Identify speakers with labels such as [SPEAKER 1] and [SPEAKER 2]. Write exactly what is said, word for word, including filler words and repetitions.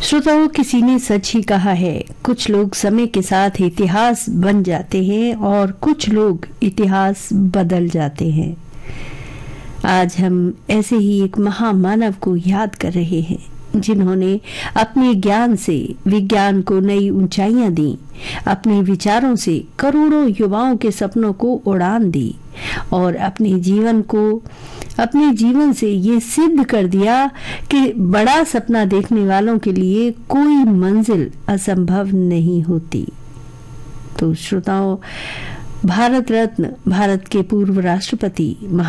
[SPEAKER 1] श्रोताओं, किसी ने सच ही कहा है, कुछ लोग समय के साथ इतिहास बन जाते हैं और कुछ लोग इतिहास बदल जाते हैं। आज हम ऐसे ही एक महामानव को याद कर रहे हैं जिन्होंने अपने ज्ञान से विज्ञान को नई ऊंचाइयां दी, अपने विचारों से करोड़ों युवाओं के सपनों को उड़ान दी और अपने जीवन को अपने जीवन से ये सिद्ध कर दिया कि बड़ा सपना देखने वालों के लिए कोई मंजिल असंभव नहीं होती। तो श्रोताओं, भारत रत्न, भारत के पूर्व राष्ट्रपति